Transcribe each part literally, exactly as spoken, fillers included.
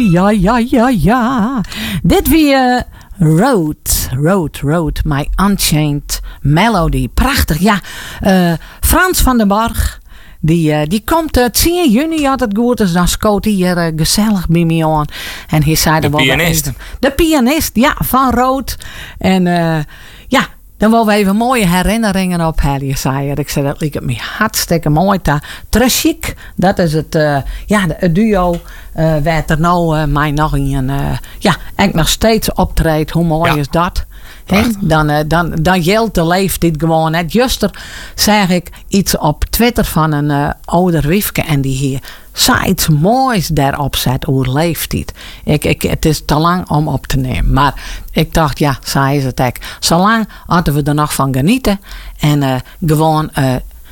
ja, ja, ja, ja. Dit weer Road, Road, Road, My Unchained Melody. Prachtig, ja. Uh, Frans van den Borg. Die, uh, die komt uh, tien juni, had het goed, dus dan scoot hij hier uh, gezellig bij me aan. En hij zei de wel pianist. Even, de pianist, ja, van Rood. En uh, ja, dan willen we even mooie herinneringen ophalen, zei hij. Ik zei, dat lijkt me hartstikke mooi. Trashik, dat is het, uh, ja, het duo uh, werd er nou uh, mij nog in, uh, ja, en nog steeds optreedt. Hoe mooi Ja. is dat? He, dan, uh, dan, dan geldt de leeftijd gewoon. Net juster zeg ik iets op Twitter van een uh, ouder wiefke en die hier zoiets moois daarop zet over leeftijd. Ik, ik, het is te lang om op te nemen. Maar ik dacht, ja, zij is het ook. Zolang hadden we er nog van genieten. En uh, gewoon uh,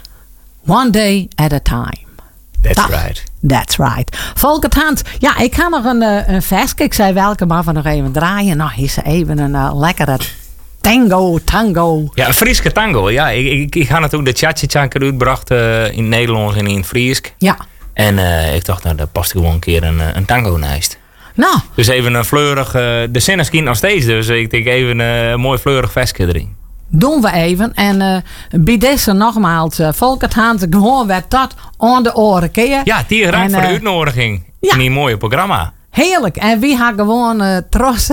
one day at a time. That's Dat, right. That's right. Volkert Hans. Ja, ik ga nog een, uh, een versje. Ik zei welke, maar we nog even draaien. Nou, is er even een uh, lekkere tango, tango. Ja, een Frieske tango. Ja, ik, ik, ik had natuurlijk de Tjatje-tjanker uitgebracht uh, in het Nederlands en in het Friesk. Ja. En uh, ik dacht, nou, daar past gewoon een keer een, een tango naast. Nou. Dus even een fleurig, uh, de zin is nog steeds, dus ik denk even uh, een mooi fleurig versje erin. Doen we even. En uh, bij deze nogmaals, uh, Volkert Hans, gewoon werd dat aan de oren. Ken je? Ja, die graag en, voor de uh, uitnodiging. ja. In die mooie programma. Heerlijk. En wie had gewoon uh, trots.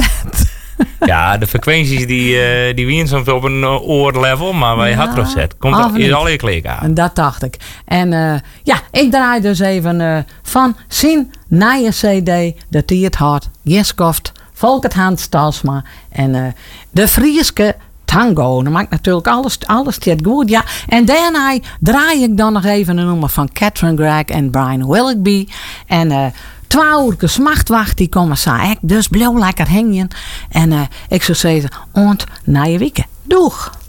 Ja, de frequenties die, uh, die wien soms op een uh, oorlevel, maar wij Ja, hadden erop zet. Komt of al, is niet. al je klik aan. En dat dacht ik. En uh, ja, ik draai dus even uh, van zijn nieuwe cd, dat hij het had, Jeskoft, Volkert Hans Talsma en uh, de Frieske tango. Dan maakt natuurlijk alles, alles dit goed. Ja. En daarna draai ik dan nog even een nummer van Catherine Gregg en Brian Willoughby. En uh, twee uur smachtwacht, die komen saai. Dus blijf lekker hangen. En uh, ik zou zeggen, ont na je weekend. Doeg!